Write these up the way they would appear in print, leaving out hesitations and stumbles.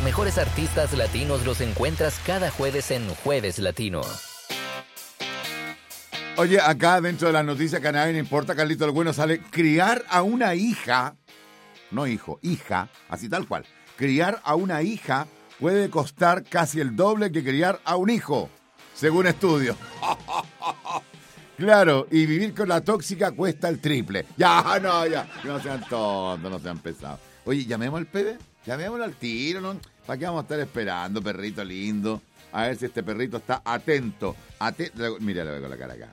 mejores artistas latinos los encuentras cada jueves en Jueves Latino. Oye, acá dentro de las noticias que a nadie le importa, Carlito el Bueno, sale criar a una hija, no hijo, hija, así tal cual. Criar a una hija puede costar casi el doble que criar a un hijo, según estudios. Claro, y vivir con la tóxica cuesta el triple. Ya, no sean tontos, no sean pesados. Oye, llamemos al Pepe, llamémoslo al tiro, ¿no? ¿Para qué vamos a estar esperando, perrito lindo? A ver si este perrito está atento. Mira, le veo con la cara acá.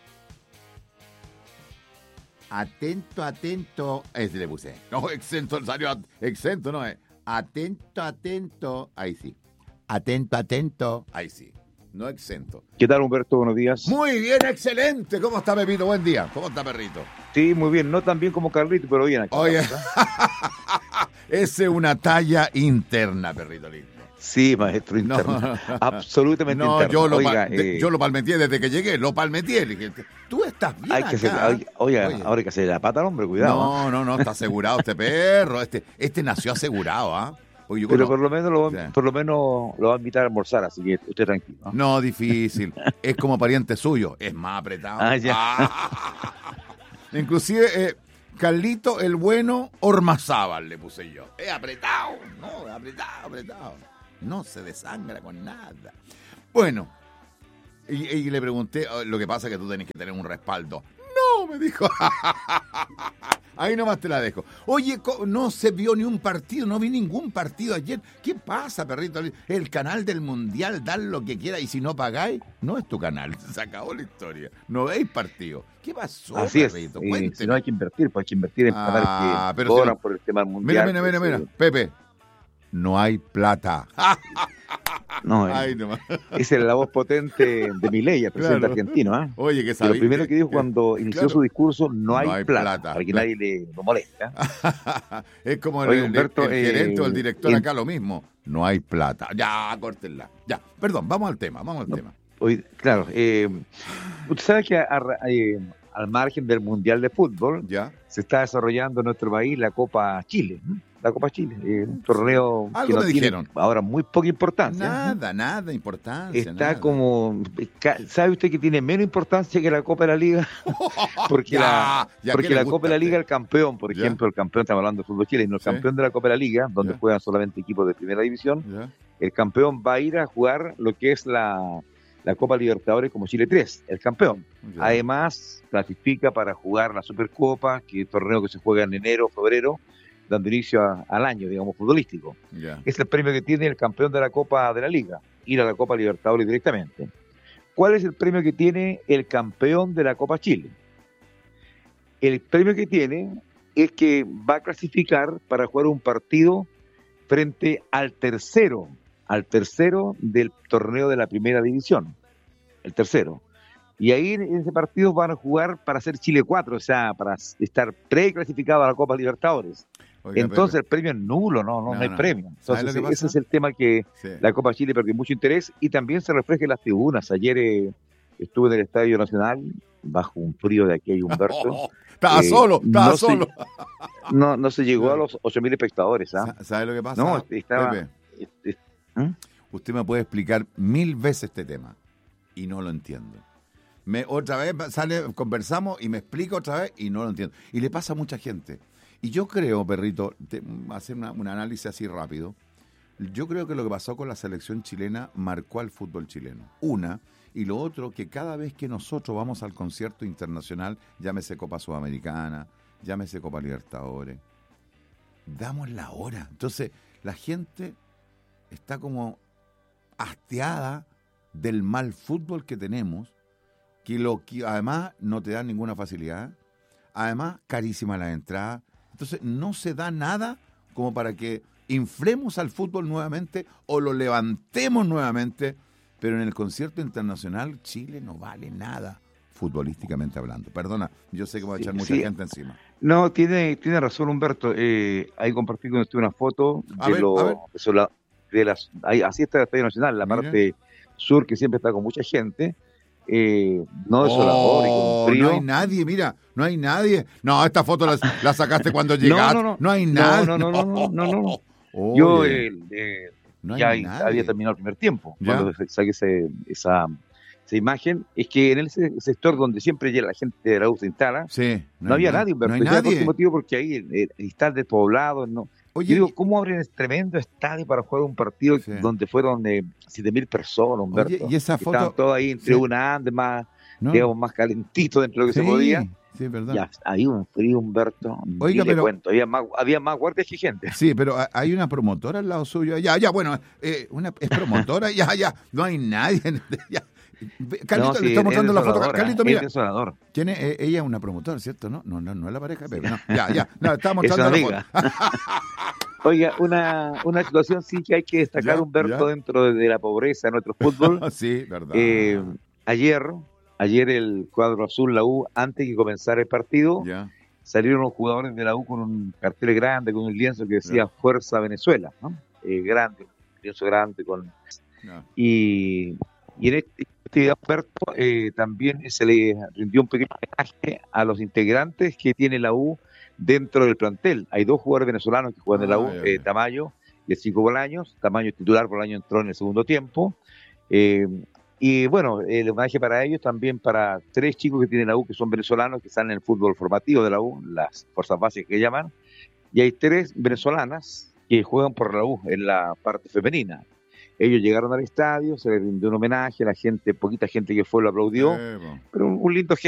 Atento. Ese le puse. No, exento, salió exento, no es. Atento. Ahí sí. Atento. Ahí sí. No exento. ¿Qué tal, Humberto? Buenos días. Muy bien, excelente. ¿Cómo está, Pepito? Buen día. ¿Cómo está, perrito? Sí, muy bien. No tan bien como Carlito, pero bien aquí. Oye, esa es una talla interna, perrito lindo. Sí, maestro interno. No. Absolutamente interno. Yo lo palmeteé desde que llegué. Lo palmeteé. Le dije, tú estás bien Oye, ahora hay que hacerle la pata al hombre, cuidado. No, está asegurado este perro. Este nació asegurado, ¿ah? Oye, pero por lo menos lo va a invitar a almorzar, así que usted tranquilo. No, difícil. Es como pariente suyo. Es más apretado. Inclusive, Carlito el Bueno Ormazábal le puse yo. Es apretado. No, apretado. No se desangra con nada. Bueno, y le pregunté, lo que pasa es que tú tenés que tener un respaldo. No, me dijo. Ahí nomás te la dejo. Oye, no se vio ni un partido, no vi ningún partido ayer. ¿Qué pasa, perrito? El canal del Mundial, da lo que quiera, y si no pagáis, no es tu canal. Se acabó la historia. No veis partido. ¿Qué pasó, así perrito? Si no hay que invertir, pues hay que invertir en pagar que cobran por el tema del Mundial. Mira. Pepe, no hay plata. No, esa es la voz potente de Milei, el presidente argentino. ¿Eh? Oye, que sabía. Lo primero que dijo cuando inició su discurso, no hay plata, para que nadie lo moleste. Es como el gerente o el director acá lo mismo. No hay plata. Ya, córtenla. Ya, perdón, vamos al tema. Claro, usted sabe que al margen del Mundial de Fútbol, se está desarrollando en nuestro país la Copa Chile. Un torneo algo que no me tiene dijeron. Ahora muy poca importancia. Nada importancia. Está como, ¿sabe usted que tiene menos importancia que la Copa de la Liga? Porque la Copa de la Liga, el campeón, por ejemplo, el campeón, estamos hablando de fútbol chileno, el campeón de la Copa de la Liga, donde juegan solamente equipos de primera división, el campeón va a ir a jugar lo que es la Copa Libertadores como Chile 3, el campeón. Además, clasifica para jugar la Supercopa, que es el torneo que se juega en enero, febrero, dando inicio al año, digamos, futbolístico. Es el premio que tiene el campeón de la Copa de la Liga, ir a la Copa Libertadores directamente. ¿Cuál es el premio que tiene el campeón de la Copa Chile? El premio que tiene es que va a clasificar para jugar un partido frente al tercero del torneo de la primera división, el tercero. Y ahí en ese partido van a jugar para ser Chile 4, o sea, para estar preclasificado a la Copa Libertadores. Oiga, entonces Pepe, el premio es nulo, no hay premio. Entonces ese es el tema que la Copa Chile perdió mucho interés y también se refleja en las tribunas. Ayer estuve en el Estadio Nacional bajo un frío de aquí, Humberto. Estaba solo. No se llegó a los 8.000 espectadores. ¿Sabe lo que pasa? No, estaba... Usted me puede explicar 1000 veces este tema y no lo entiendo. Otra vez conversamos y me explica otra vez y no lo entiendo. Y le pasa a mucha gente. Y yo creo, perrito, hacer un análisis así rápido, yo creo que lo que pasó con la selección chilena marcó al fútbol chileno. Y lo otro, que cada vez que nosotros vamos al concierto internacional, llámese Copa Sudamericana, llámese Copa Libertadores, damos la hora. Entonces, la gente está como hastiada del mal fútbol que tenemos, que además no te dan ninguna facilidad, además carísima la entrada. Entonces no se da nada como para que inflemos al fútbol nuevamente o lo levantemos nuevamente, pero en el concierto internacional Chile no vale nada futbolísticamente hablando. Perdona, yo sé que me va a echar mucha gente encima. No, tiene razón, Humberto. Ahí compartí con usted una foto así está el Estadio Nacional, la parte sur que siempre está con mucha gente. No desolador y con frío. No hay nadie, mira, no hay nadie. No, esta foto la sacaste cuando llegaste. No hay nadie. No. Yo no ya hay nadie. había terminado el primer tiempo, ¿Ya? cuando saqué esa imagen. Es que en ese sector donde siempre la gente de la U se instala, Sí, no había nadie, No hay Humberto. ¿Sabes por nadie. qué motivo? Porque ahí está despoblado. No. Oye, Yo digo, ¿cómo abren ese tremendo estadio para jugar un partido Sí. donde fueron 7.000 personas, Humberto? Oye, y esa Que foto- estaban todos ahí entre Sí. una ande más, no. digamos, más calentito dentro de lo que Sí, se podía. sí, es verdad. Ya, había un frío, Humberto. Oiga, Ni le pero- cuento, había más guardias que gente. Sí, pero hay una promotora al lado suyo. Ya, bueno, es promotora, ya, no hay nadie. Ya. Carlito, No, le sí, está mostrando es la foto. desolador, Carlito, es mira, desolador. ¿quién es? Ella es una promotora, ¿cierto? No es la pareja de Pepe. No, ya, no, está Es mostrando una la foto. amiga. Oiga, una situación sí que hay que destacar, Ya, Humberto, ya. dentro de la pobreza de nuestro fútbol. Sí, verdad. Ayer el cuadro azul, la U, antes que comenzara el partido, Ya, salieron los jugadores de la U con un cartel grande, con un lienzo que decía Fuerza Venezuela, ¿no? Grande, un lienzo grande. ya. Y en este actividad, Humberto, también se le rindió un pequeño homenaje a los integrantes que tiene la U dentro del plantel. Hay 2 jugadores venezolanos que juegan en la U, Ya. Tamayo y el 5 Bolaños. Tamayo es titular, Bolaño entró en el segundo tiempo. Y bueno, el homenaje para ellos, también para 3 chicos que tiene la U que son venezolanos, que están en el fútbol formativo de la U, las fuerzas básicas que llaman, y hay 3 venezolanas que juegan por la U en la parte femenina. Ellos llegaron al estadio, se les rindió un homenaje, la gente, poquita gente que fue lo aplaudió, Po. pero un lindo gesto.